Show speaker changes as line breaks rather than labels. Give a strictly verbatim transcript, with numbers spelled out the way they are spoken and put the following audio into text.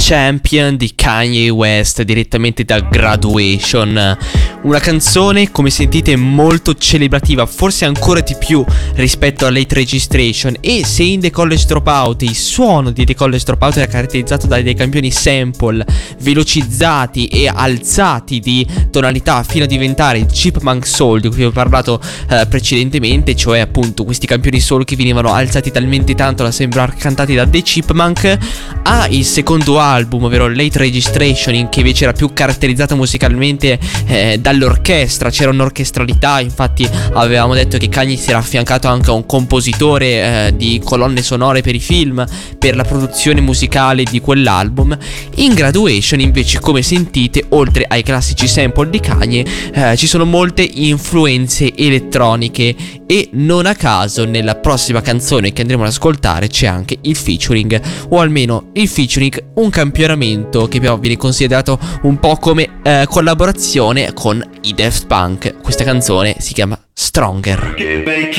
Champion di Kanye West direttamente da Graduation. Una canzone, come sentite, molto celebrativa, forse ancora di più rispetto a Late Registration. E se in The College Dropout il suono di The College Dropout era caratterizzato da dei campioni sample velocizzati e alzati di tonalità fino a diventare il Chipmunk Soul di cui ho parlato eh, precedentemente, cioè appunto questi campioni soul che venivano alzati talmente tanto da sembrare cantati da The Chipmunk, a il secondo album, ovvero Late Registration, che invece era più caratterizzato musicalmente eh, dall'orchestra, c'era un'orchestralità. Infatti avevamo detto che Kanye si era affiancato anche a un compositore eh, di colonne sonore per i film, per la produzione musicale di quell'album. In Graduation invece, come sentite, oltre ai classici sample di Kanye, eh, ci sono molte influenze elettroniche, e non a caso nella prossima canzone che andremo ad ascoltare c'è anche il featuring, o almeno il featuring, un campionamento che però viene considerato un po' come eh, collaborazione con i Daft Punk. Questa canzone si chiama Stronger.